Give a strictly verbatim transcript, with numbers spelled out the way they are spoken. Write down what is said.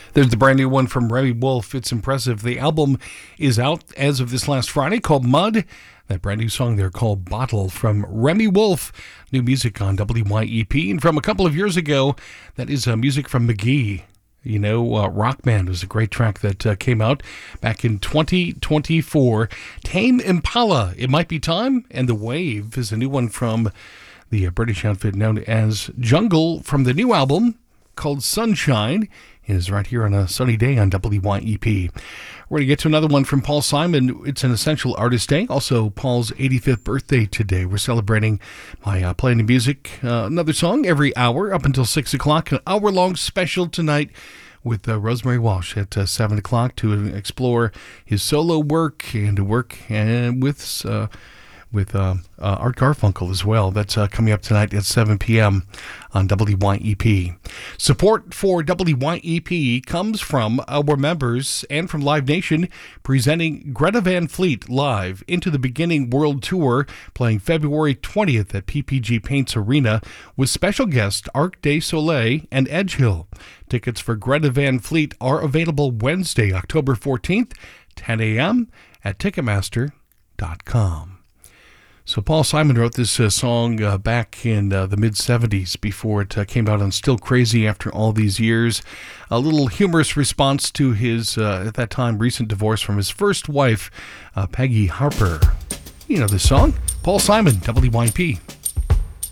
There's the brand new one from Remi Wolf. It's impressive. The album is out as of this last Friday called Mud. That brand new song there called Bottle from Remi Wolf. New music on W Y E P. And from a couple of years ago, that is uh, music from McGee. You know, uh, Rockman was a great track that uh, came out back in twenty twenty-four. Tame Impala, It Might Be Time. And The Wave is a new one from the uh, British outfit known as Jungle from the new album called Sunshine. It is right here on a sunny day on W Y E P. We're going to get to another one from Paul Simon. It's an Essential Artist Day. Also, Paul's eighty-fifth birthday today. We're celebrating by uh, playing the music. Uh, another song every hour up until six o'clock. An hour-long special tonight with uh, Rosemary Walsh at uh, seven o'clock to explore his solo work and to work and with... Uh, with uh, uh, Art Garfunkel as well. That's uh, coming up tonight at seven p.m. on W Y E P. Support for W Y E P comes from our members and from Live Nation, presenting Greta Van Fleet live Into the Beginning World Tour, playing February twentieth at P P G Paints Arena with special guests Arc de Soleil and Edgehill. Tickets for Greta Van Fleet are available Wednesday, October fourteenth, ten a.m. at Ticketmaster dot com. So Paul Simon wrote this uh, song uh, back in uh, the mid-seventies before it uh, came out on Still Crazy after all these years. A little humorous response to his, uh, at that time, recent divorce from his first wife, uh, Peggy Harper. You know this song? Paul Simon, W Y P.